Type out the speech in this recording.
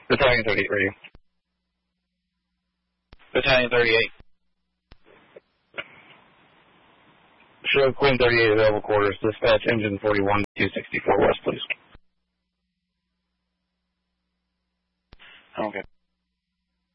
Battalion 38 radio. Battalion 38. Show Quinn 38 available quarters. Dispatch engine 41 264 west, please.